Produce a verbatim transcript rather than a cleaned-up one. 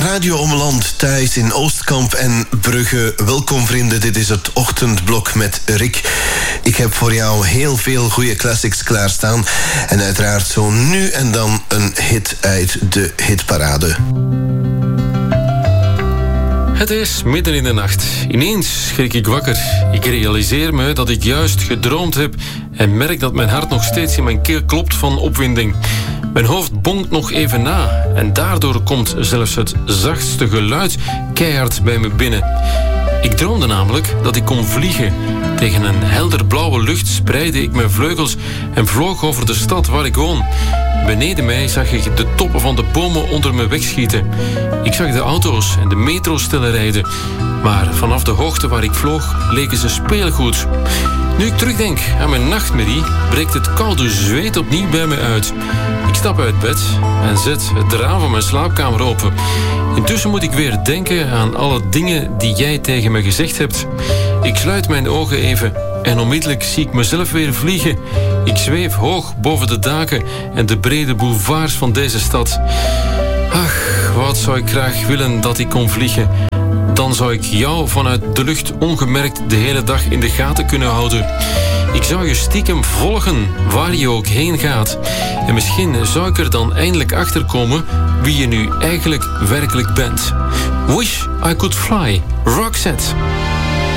Radio Ommeland, Thijs in Oostkamp en Brugge. Welkom vrienden, dit is het ochtendblok met Rick. Ik heb voor jou heel veel goede classics klaarstaan. En uiteraard zo nu en dan een hit uit de hitparade. Het is midden in de nacht. Ineens schrik ik wakker. Ik realiseer me dat ik juist gedroomd heb en merk dat mijn hart nog steeds in mijn keel klopt van opwinding. Mijn hoofd bonkt nog even na en daardoor komt zelfs het zachtste geluid keihard bij me binnen. Ik droomde namelijk dat ik kon vliegen. Tegen een helderblauwe lucht spreidde ik mijn vleugels en vloog over de stad waar ik woon. Beneden mij zag ik de toppen van de bomen onder me wegschieten. Ik zag de auto's en de metrostellen rijden. Maar vanaf de hoogte waar ik vloog, leken ze speelgoed. Nu ik terugdenk aan mijn nachtmerrie, breekt het koude zweet opnieuw bij me uit. Ik stap uit bed en zet het raam van mijn slaapkamer open. Intussen moet ik weer denken aan alle dingen die jij tegen me gezegd hebt. Ik sluit mijn ogen even en onmiddellijk zie ik mezelf weer vliegen. Ik zweef hoog boven de daken en de brede boulevards van deze stad. Ach, wat zou ik graag willen dat ik kon vliegen. Dan zou ik jou vanuit de lucht ongemerkt de hele dag in de gaten kunnen houden. Ik zou je stiekem volgen waar je ook heen gaat. En misschien zou ik er dan eindelijk achter komen wie je nu eigenlijk werkelijk bent. Wish I could fly. Roxette.